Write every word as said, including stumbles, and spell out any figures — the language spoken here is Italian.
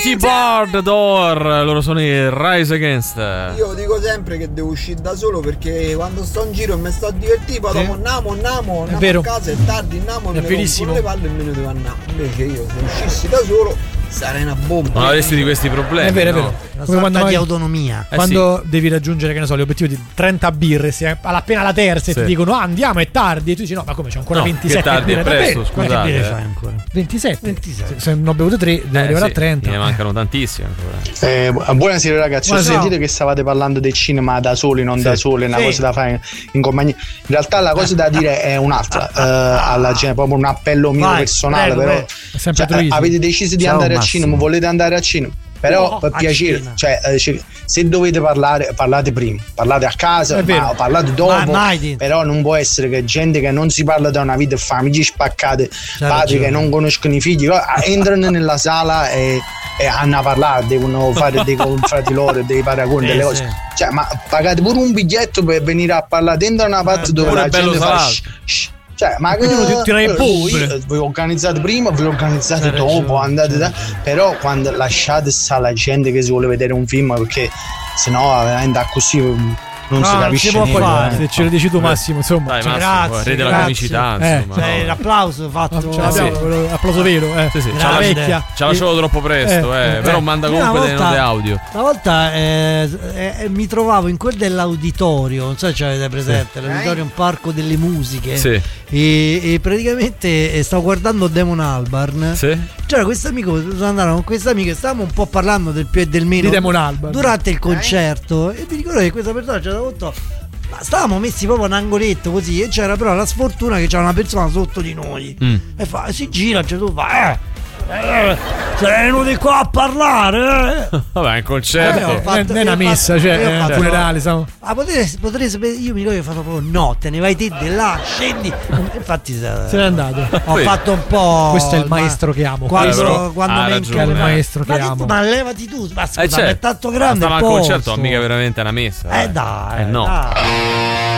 Dirty Bird Door, loro sono i Rise Against. Io dico sempre che devo uscire da solo perché quando sto in giro e mi sto divertendo, dopo annamo, annamo, annamo a casa, è tardi, annamo e mi rompo le palle e me ne devo andare. Invece io se uscissi da solo sarei una bomba. Non avresti di questi problemi. È vero, no? è vero. Una Come quando sorta di noi- autonomia. Eh Quando devi raggiungere, che ne so, gli obiettivi di trenta birre, se appena la terza e Sì. ti dicono ah, andiamo, è tardi, e tu dici no, ma come c'ho ancora No, ventisette che tardi, è birre? presto, Vabbè, scusate, Quante birre eh. fai ancora? ventisette. ventisette. Se, se non ho bevuto tre, devo Eh, arrivare sì, a trenta. Ne mancano tantissimi ancora. Eh, buonasera ragazzi, Buonasera. ho sentito che stavate parlando del cinema da soli, non Sì. da soli, una Sì. cosa da fare in compagnia. In realtà la cosa da dire è un'altra, eh, alla gente, proprio un appello mio Vai, personale, prego, però prego. È sempre cioè, truismo. avete deciso di Ciao, andare al Massimo. cinema, volete andare al cinema? Però Oh, per a piacere, cena. cioè, eh, cioè, se dovete parlare, parlate prima, parlate a casa, È vero. ma parlate dopo. Ma mai di- Però non può essere che gente che non si parla da una vita, famiglie spaccate, padri ragione. che non conoscono i figli, entrano nella sala e, e hanno a parlare, devono fare dei confronti loro, dei paragoni, Eh, delle sì. cose. Cioè, ma pagate pure un biglietto per venire a parlare dentro una parte dove pure la bello gente fa salato. shh, shh. Cioè, ma Quindi uno ti tira in voi, bombe. eh, vi organizzate prima, vi organizzate C'hai dopo, ragione, andate da. Però quando lasciate stare la gente che si vuole vedere un film, perché sennò veramente così non No, si non capisce si può niente. fare. eh. Se ce lo dici tu, Massimo, insomma. Dai, cioè, Massimo, grazie, rete della grazie. comicità, Eh, insomma. Cioè, no. l'applauso fatto. ce l'abbiamo, sì. quello- applauso vero, eh. Sì, sì, La ce la- vecchia. Ce la facevo troppo presto, Eh, eh, eh. però manda Una comunque delle volta- note audio. Una volta eh, eh, mi trovavo in quel dell'auditorio, non so se avete presente, l'auditorio è un parco delle musiche. Sì. E, e praticamente eh, stavo guardando Damon Albarn. Sì? C'era questo amico, sono andato con questa amica e stavamo un po' parlando del più e del meno Di Damon Albarn. durante il concerto. E mi ricordo che questa persona ci ha detto: ma stavamo messi proprio in un angoletto così, e c'era però la sfortuna che c'era una persona sotto di noi. Mm. E fa, si gira, cioè tu fa, eh, eh, sei venuti qua a parlare, eh? Vabbè, è un concerto. Eh, ho Non è- fatto- non è una io ho messa, fatto- cioè, io ho è un fatto- funerale, siamo- Ah, potrei, potrei sapere, io mi ricordo che ho fatto proprio no, te ne vai te di là, scendi. Infatti se, Se n'è andato. ho Vedi. fatto un po'. Questo è il ma- maestro che amo. Quando, Eh, però quando ha mi ragione. È il incarna- maestro che ma, che- amo. ma levati tu, ma scusa, Eh, certo. è tanto grande. Stava il al concerto, posto. mica veramente una messa. Eh dai, Eh no. dai.